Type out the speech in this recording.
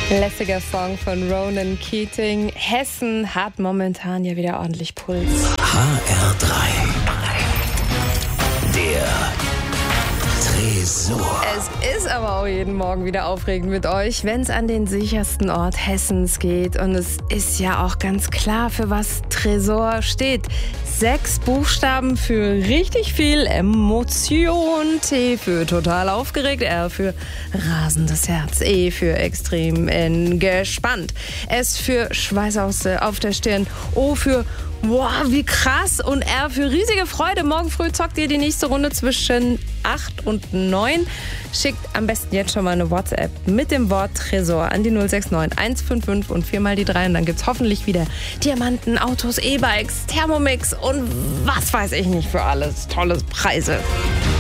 Lässiger Song von Ronan Keating. Hessen hat momentan ja wieder ordentlich Puls. HR3. Der Tresor. Es ist aber auch jeden Morgen wieder aufregend mit euch, wenn es an den sichersten Ort Hessens geht. Und es ist ja auch ganz klar, für was Tresor steht. 6 Buchstaben für richtig viel Emotion. T für total aufgeregt, R für rasendes Herz, E für extrem gespannt, S für Schweiß auf der Stirn, O für wow, wie krass und R für riesige Freude. Morgen früh zockt ihr die nächste Runde zwischen 8 und 9. Schickt am besten jetzt schon mal eine WhatsApp mit dem Wort Tresor an die 069 155 und 4 mal die 3. Und dann gibt's hoffentlich wieder Diamanten, Autos, E-Bikes, Thermomix und was weiß ich nicht für alles. Tolle Preise.